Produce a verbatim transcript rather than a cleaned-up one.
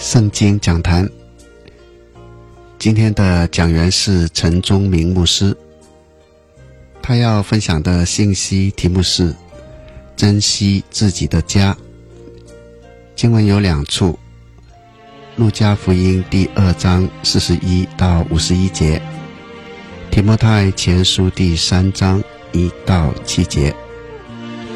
圣经讲坛，今天的讲员是陈宗明牧师，他要分享的信息题目是珍惜自己的家。经文有两处，路加福音第二章四十一到五十一节，提摩太前书第三章一到七节。